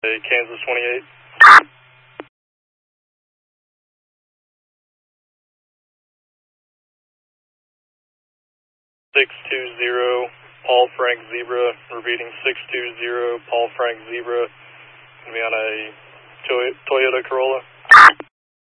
Kansas 28. (620) Paul Frank Zebra, repeating 620 Paul Frank Zebra, going to be on a Toyota Corolla.